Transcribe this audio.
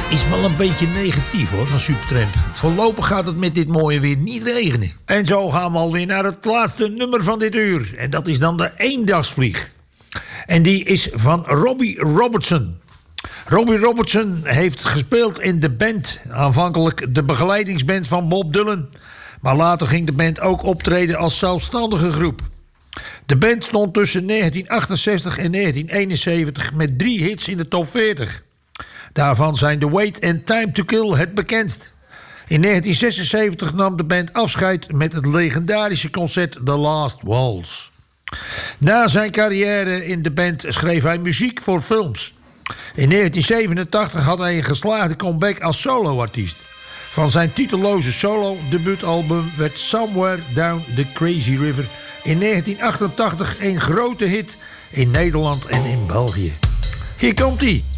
is wel een beetje negatief hoor, van Supertramp. Voorlopig gaat het met dit mooie weer niet regenen. En zo gaan we alweer naar het laatste nummer van dit uur. En dat is dan de eendagsvlieg. En die is van Robbie Robertson. Robbie Robertson heeft gespeeld in de band. Aanvankelijk de begeleidingsband van Bob Dylan. Maar later ging de band ook optreden als zelfstandige groep. De band stond tussen 1968 en 1971 met 3 hits in de top 40. Daarvan zijn The Wait and Time to Kill het bekendst. In 1976 nam de band afscheid met het legendarische concert The Last Waltz. Na zijn carrière in de band schreef hij muziek voor films. In 1987 had hij een geslaagde comeback als soloartiest. Van zijn titelloze solo-debuutalbum werd Somewhere Down the Crazy River in 1988 een grote hit in Nederland en in België. Hier komt hij.